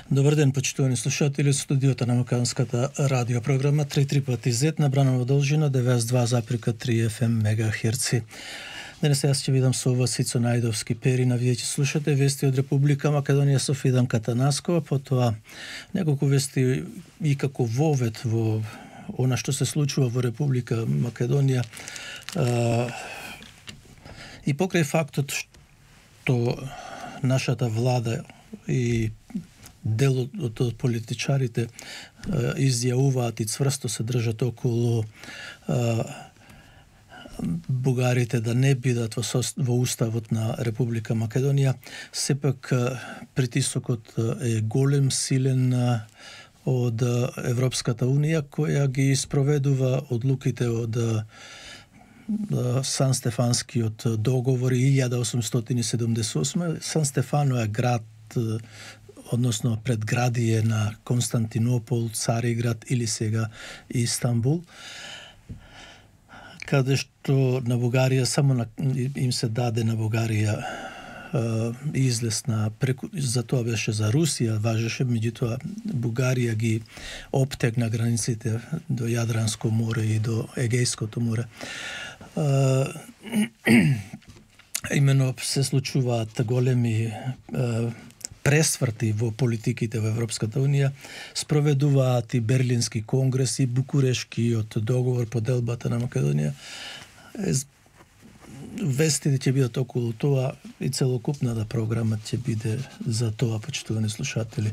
Добар ден, почитувани слушатели, студиото на Македонската радиопрограма 335Z набрана во должина 92,3 FM мегахерци. Денес јас ќе видам со вас Ицо Најдовски Перина, вие ќе слушате вести од Република Македонија со Фиданка Танаскова, потоа неколку вести и како вовед во она што се случува во Република Македонија и покрај фактот што нашата влада и дел од политичарите изјавуваат и цврсто се држат околу бугарите да не бидат во уставот на Република Македонија, сепак притисокот е голем, силен од Европската Унија, која ги спроведува одлуките од Сан Стефанскиот договор и 1878. Сан Стефано е град, односно предградие на Константинопол, Цариград или сега Истанбул, каде што на Бугарија им се даде на Бугарија излез за тоа беше за Русија, важеше, меѓутоа Бугарија ги оптегна границите до Јадранско море и до Егејското море. Имено се случуваат големи пресврти во политиките во Европската Унија, спроведуваат и Берлински конгрес и Букурешкиот договор по делбата на Македонија. Вестите ќе бидат околу тоа и целокупната програма ќе биде за тоа, почитувани слушатели.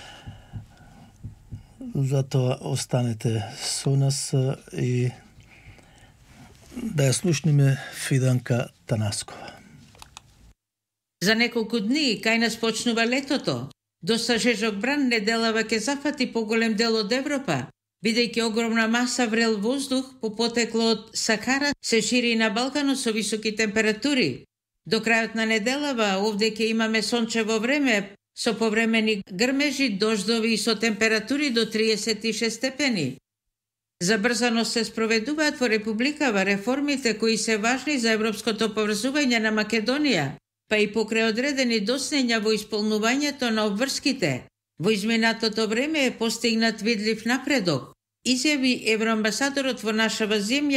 Затоа останете со нас и да ја слушнеме Фиданка Танаскова. За неколку дни кај нас почнува летото. Доста жежок бран неделава ќе зафати поголем дел од Европа, бидејќи огромна маса врел воздух по потекло од Сахара се шири на Балканот со високи температури. До крајот на неделава овде ќе имаме сончево време со повремени грмежи, дождови и со температури до 36 степени. Забрзано се спроведуваат во Републикава реформите кои се важни за европското поврзување на Македонија, па и покрај одредени доснења во исполнувањето на обврските. Во изминатото време е постигнат видлив напредок, изјави евроамбасадорот во нашава земја